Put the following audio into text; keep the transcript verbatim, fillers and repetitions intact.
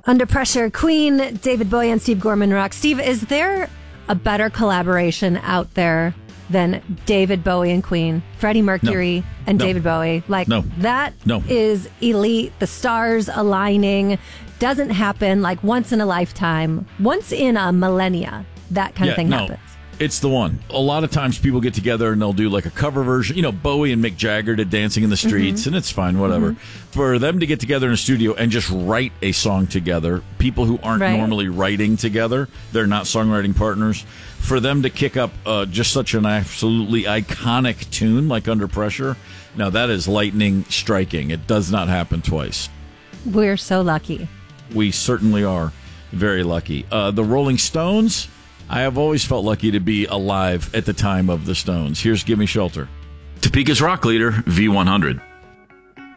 Under Pressure, Queen, David Bowie and Steve Gorman Rock. Steve, is there a better collaboration out there than David Bowie and Queen, Freddie Mercury no. and no. David Bowie? Like, no. that no. is elite. The stars aligning doesn't happen like once in a lifetime, once in a millennia. That kind yeah, of thing no. happens. It's the one. A lot of times people get together and they'll do like a cover version. You know, Bowie and Mick Jagger did Dancing in the Streets, mm-hmm. and it's fine, whatever. Mm-hmm. For them to get together in a studio and just write a song together, people who aren't right. normally writing together, they're not songwriting partners, for them to kick up uh, just such an absolutely iconic tune like Under Pressure, now that is lightning striking. It does not happen twice. We're so lucky. We certainly are very lucky. Uh, the Rolling Stones... I have always felt lucky to be alive at the time of the Stones. Here's Gimme Shelter. Topeka's rock leader, V one hundred.